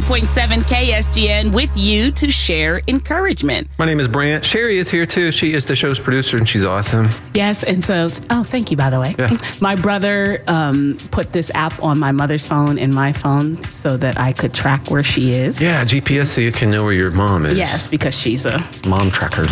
101.7 KSGN with you to share encouragement. My name is Brant. Sherry is here too. She is the show's producer and she's awesome. Yes, and so, thank you, by the way. Yeah. My brother put this app on my mother's phone and my phone so that I could track where she is. Yeah, GPS so you can know where your mom is. Yes, because she's a Mom tracker.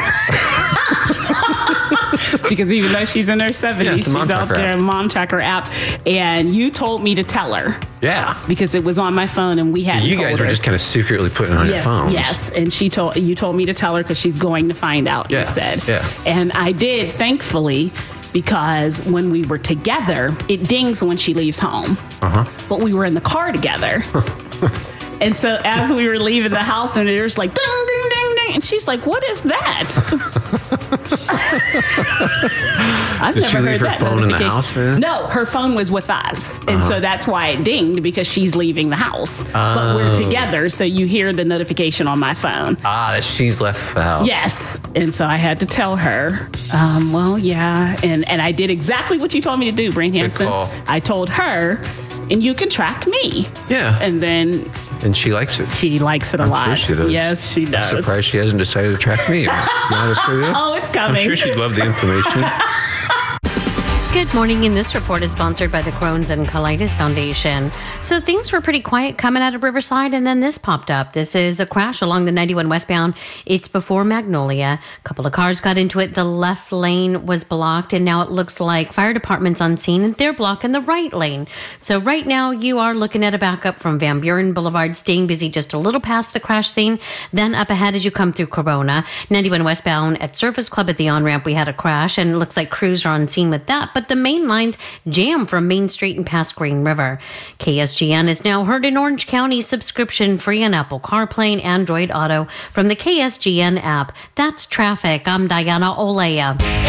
because even though she's in her 70s, it's a she's mom out tracker there, app. Mom Tracker app. And you told me to tell her Yeah. because it was on my phone and we hadn't You told guys her. were just kind of secretly putting it on your phones. Yes, and you told me to tell her because she's going to find out, Yeah, you said. yeah. And I did, thankfully, because when we were together, it dings when she leaves home. But we were in the car together. And so as we were leaving the house, and it was like, ding, ding, ding, ding. And she's like, what is that? I've Did never she heard leave her that phone in the notification. house then? No, her phone was with us. And so that's why it dinged, because she's leaving the house. But we're together, so you hear the notification on my phone. That she's left the house. Yes. And so I had to tell her, well, yeah. And I did exactly what you told me to do, Brant Hansen. call. I told her, and you can track me. Yeah. And then And she likes it. she likes it a I'm lot. sure she does. Yes, she does. I'm surprised she hasn't decided to track me. You honest with you? Oh, it's I'm coming. sure she'd love the information. Good morning, and this report is sponsored by the Crohn's and Colitis Foundation. So things were pretty quiet coming out of Riverside, and then this popped up. This is a crash along the 91 westbound. It's before Magnolia. A couple of cars got into it. The left lane was blocked, and now it looks like fire department's on scene, and they're blocking the right lane. So right now you are looking at a backup from Van Buren Boulevard, staying busy just a little past the crash scene. Then up ahead as you come through Corona, 91 westbound at Surface Club at the on-ramp, we had a crash, and it looks like crews are on scene with that. But the main lines jam from Main Street and past Green River. KSGN is now heard in Orange County, subscription free on Apple CarPlay and Android Auto from the KSGN app. That's traffic. I'm Diana Olea.